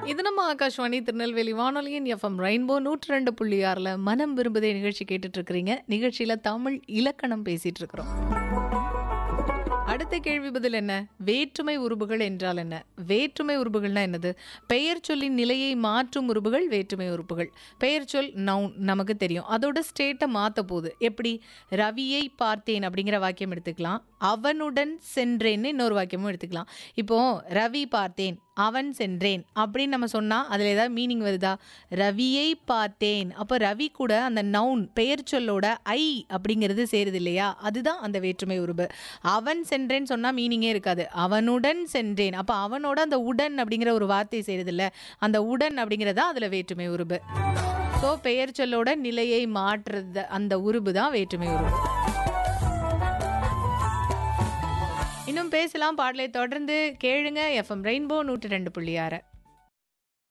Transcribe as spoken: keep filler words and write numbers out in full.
இது நம்ம ஆகாஷ்வாணி திருநெல்வேலி வானொலியின் எஃப்எம் ரெயின்போ நூற்றி ரெண்டு புள்ளி ஆறுல மனம் விரும்புதே நிகழ்ச்சி கேட்டுட்டு இருக்கிறீங்க. நிகழ்ச்சியில தமிழ் இலக்கணம் பேசிட்டு இருக்கிறோம். அடுத்த கேள்வி பதில் என்ன? வேற்றுமை உருபுகள் என்றால் என்ன? வேற்றுமை உருபுகள்னா என்னது? பெயர் சொல்லின் நிலையை மாற்றும் உருபுகள் வேற்றுமை உருபுகள். பெயர் சொல் நவுன் நமக்கு தெரியும், அதோட ஸ்டேட்டை மாற்ற போகுது. எப்படி? ரவியை பார்த்தேன் அப்படிங்கிற வாக்கியம் எடுத்துக்கலாம், அவனுடன் சென்றேன்னு இன்னொரு வாக்கியமும் எடுத்துக்கலாம். இப்போ ரவி பார்த்தேன், அவன் சென்றேன் அப்படின்னு நம்ம சொன்னால் அதில் ஏதாவது மீனிங் வருதா? ரவியை பார்த்தேன், அப்போ ரவி கூட அந்த நவுன் பெயர் சொல்லோட ஐ அப்படிங்கிறது சேருது இல்லையா? அதுதான் அந்த வேற்றுமை உருபு. அவன் சென்றேன்னு சொன்னால் மீனிங்கே இருக்காது. அவனுடன் சென்றேன், அப்போ அவனோட அந்த உடன் அப்படிங்கிற ஒரு வார்த்தை சேருது இல்லை, அந்த உடன் அப்படிங்கிறதா அதில் வேற்றுமை உருபு. ஸோ பெயர் சொல்லோட நிலையை மாற்றுறது அந்த உருபு தான் வேற்றுமை உருபு. இன்னும் பேசலாம். பாடலை தொடர்ந்து கேளுங்க. எஃப்எம் ரெயின்போ நூற்றி ரெண்டு புள்ளி ஆறு.